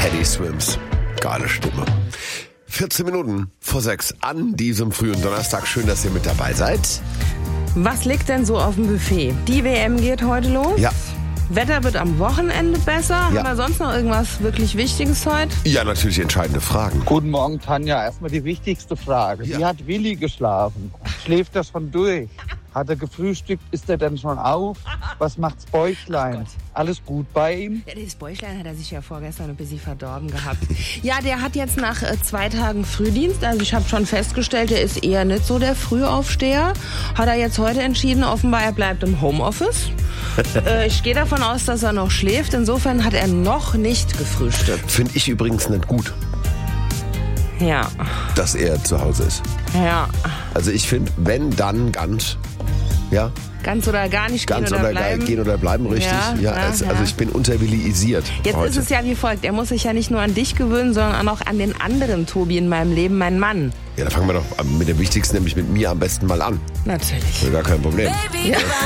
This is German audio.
Teddy Swims. Geile Stimme. 14 Minuten vor 6 an diesem frühen Donnerstag. Schön, dass ihr mit dabei seid. Was liegt denn so auf dem Buffet? Die WM geht heute los. Ja. Wetter wird am Wochenende besser. Ja. Haben wir sonst noch irgendwas wirklich Wichtiges heute? Ja, natürlich entscheidende Fragen. Guten Morgen, Tanja. Erstmal die wichtigste Frage. Ja. Wie hat Willi geschlafen? Schläft er schon durch? Hat er gefrühstückt? Ist er denn schon auf? Was macht's Bäuchlein? Alles gut bei ihm? Ja, das Bäuchlein hat er sich ja vorgestern ein bisschen verdorben gehabt. Ja, der hat jetzt nach 2 Tagen Frühdienst, also ich habe schon festgestellt, der ist eher nicht so der Frühaufsteher. Hat er jetzt heute entschieden, offenbar er bleibt im Homeoffice. Ich gehe davon aus, dass er noch schläft. Insofern hat er noch nicht gefrühstückt. Finde ich übrigens nicht gut, Ja, dass er zu Hause ist. ja. Also ich finde, wenn, dann ganz. Ja, Ganz oder gar nicht, ganz gehen oder bleiben. Gehen oder bleiben, richtig. Ja, Also ja. ich bin unterwilliisiert Jetzt heute. ist es ja wie folgt. Er muss sich ja nicht nur an dich gewöhnen, sondern auch an den anderen Tobi in meinem Leben, meinen Mann. Ja, dann fangen wir doch mit dem Wichtigsten, nämlich mit mir am besten mal an. Natürlich. Gar kein Problem. Baby,